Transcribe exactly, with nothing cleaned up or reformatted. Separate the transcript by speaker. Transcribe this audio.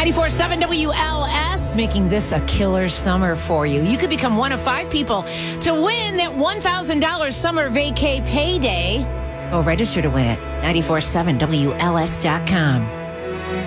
Speaker 1: ninety-four point seven W L S, making this a killer summer for you. You could become one of five people to win that one thousand dollars summer vacay payday. Go register to win it. nine four seven W L S dot com.